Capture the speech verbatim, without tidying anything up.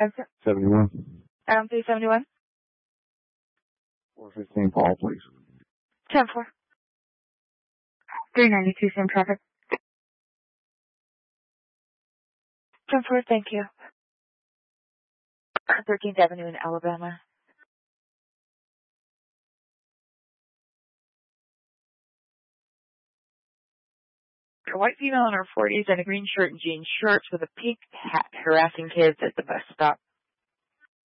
Exit. seventy-one. Um, three seventy-one. four fifteen Paul, please. ten four. three ninety-two, same traffic. ten four, thank you. thirteenth Avenue in Alabama. A white female in her forties and a green shirt and jeans shorts with a pink hat harassing kids at the bus stop.